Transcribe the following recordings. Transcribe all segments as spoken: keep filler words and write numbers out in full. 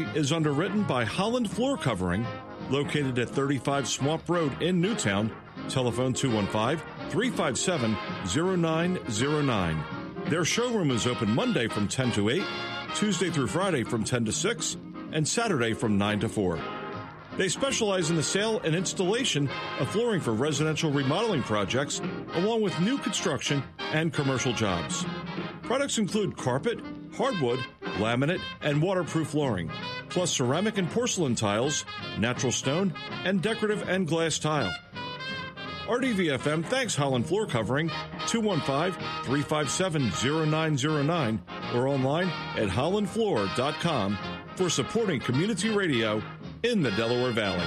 is underwritten by Holland Floor Covering, located at thirty-five Swamp Road in Newtown. Telephone two one five, three five seven, zero nine zero nine. Their showroom is open Monday from ten to eight, Tuesday through Friday from ten to six, and Saturday from nine to four. They specialize in the sale and installation of flooring for residential remodeling projects, along with new construction and commercial jobs. Products include carpet, hardwood, laminate, and waterproof flooring, plus ceramic and porcelain tiles, natural stone, and decorative and glass tile. R D V F M thanks Holland Floor Covering, two one five, three five seven, zero nine zero nine, or online at holland floor dot com for supporting community radio in the Delaware Valley.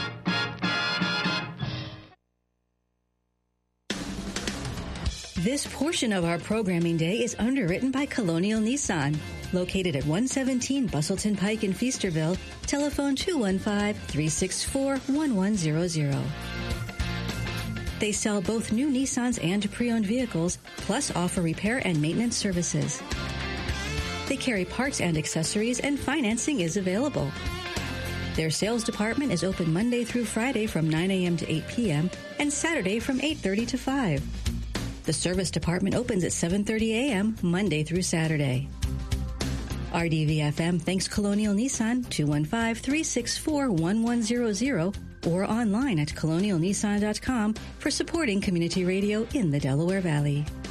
This portion of our programming day is underwritten by Colonial Nissan, located at one seventeen Bustleton Pike in Feasterville. Telephone two one five, three six four, one one zero zero. They sell both new Nissans and pre-owned vehicles, plus offer repair and maintenance services. They carry parts and accessories, and financing is available. Their sales department is open Monday through Friday from nine a.m. to eight p.m. and Saturday from eight thirty to five. The service department opens at seven thirty a.m. Monday through Saturday. R D V F M thanks Colonial Nissan, two one five, three six four, one one zero zero, or online at colonial nissan dot com for supporting community radio in the Delaware Valley.